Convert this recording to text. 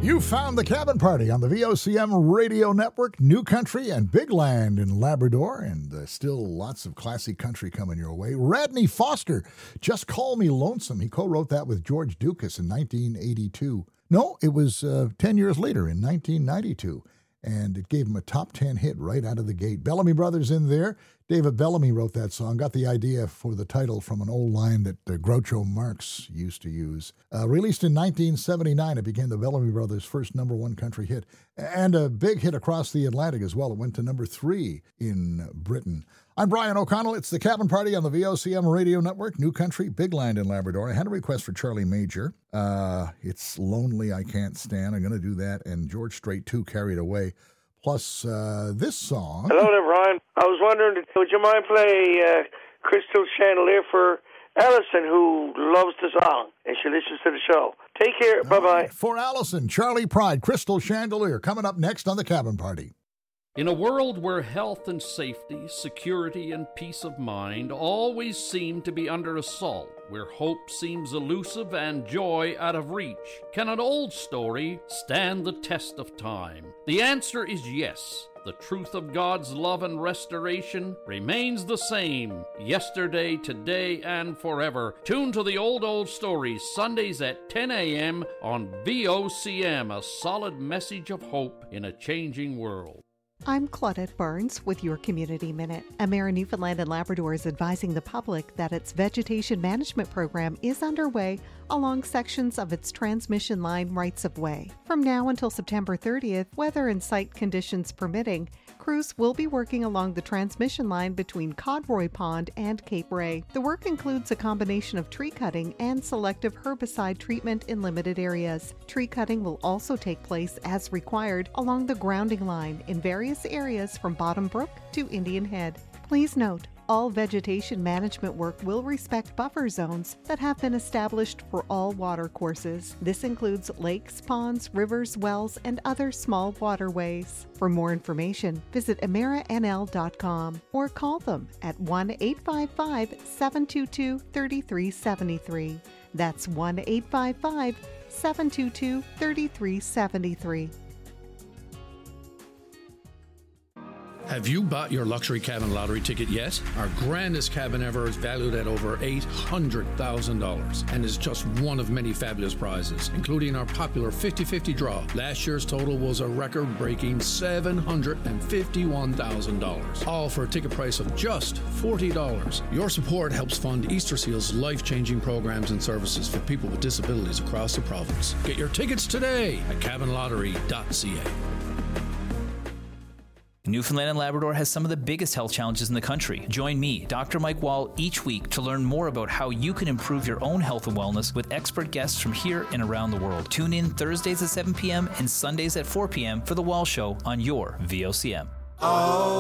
You found the Cabin Party on the VOCM Radio Network, New Country and Big Land in Labrador, and still lots of classic country coming your way. Rodney Foster, Just Call Me Lonesome. He co-wrote that with George Dukas in 1982. No, it was 10 years later in 1992, and it gave him a top 10 hit right out of the gate. Bellamy Brothers in there. David Bellamy wrote that song, got the idea for the title from an old line that Groucho Marx used to use. Released in 1979, it became the Bellamy Brothers' first number one country hit, and a big hit across the Atlantic as well. It went to number 3 in Britain. I'm Brian O'Connell. It's the Cabin Party on the VOCM Radio Network, New Country, Big Land in Labrador. I had a request for Charlie Major. It's Lonely I Can't Stand. I'm going to do that, and George Strait, too, Carried Away. Plus this song. Hello there, Brian. I was wondering, would you mind play Crystal Chandelier for Alison, who loves the song, and she listens to the show. Take care. Bye-bye. For Alison, Charlie Pride, Crystal Chandelier, coming up next on the Cabin Party. In a world where health and safety, security and peace of mind always seem to be under assault, where hope seems elusive and joy out of reach, can an old story stand the test of time? The answer is yes. The truth of God's love and restoration remains the same, yesterday, today, and forever. Tune to the Old Stories, Sundays at 10 a.m. on VOCM, a solid message of hope in a changing world. I'm Claudette Barnes with your Community Minute. Emera Newfoundland and Labrador is advising the public that its vegetation management program is underway along sections of its transmission line rights-of-way. From now until September 30th, weather and site conditions permitting, crews will be working along the transmission line between Codroy Pond and Cape Ray. The work includes a combination of tree cutting and selective herbicide treatment in limited areas. Tree cutting will also take place as required along the grounding line in various areas from Bottom Brook to Indian Head. Please note, all vegetation management work will respect buffer zones that have been established for all water courses. This includes lakes, ponds, rivers, wells, and other small waterways. For more information, visit emeranl.com or call them at 1-855-722-3373. That's 1-855-722-3373. Have you bought your luxury cabin lottery ticket yet? Our grandest cabin ever is valued at over $800,000 and is just one of many fabulous prizes, including our popular 50-50 draw. Last year's total was a record-breaking $751,000, all for a ticket price of just $40. Your support helps fund Easter Seal's life-changing programs and services for people with disabilities across the province. Get your tickets today at cabinlottery.ca. Newfoundland and Labrador has some of the biggest health challenges in the country. Join me, Dr. Mike Wall, each week to learn more about how you can improve your own health and wellness with expert guests from here and around the world. Tune in Thursdays at 7 p.m. and Sundays at 4 p.m. for The Wall Show on your VOCM. Oh.